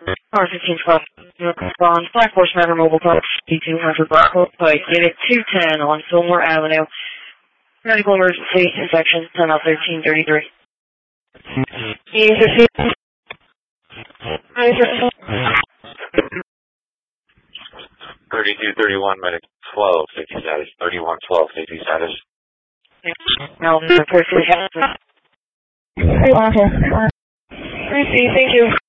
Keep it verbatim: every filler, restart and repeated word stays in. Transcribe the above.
R fifteen twelve, respond, Black Horse Motor Mobile Park, D two hundred Black Horse Pike, unit two ten on Fillmore Avenue. Medical emergency, infection, ten out thirteen thirty-three. thirty-two thirty-one, medic twelve, safety status. thirty-one twelve, safety status. Now, the person has. Thank you.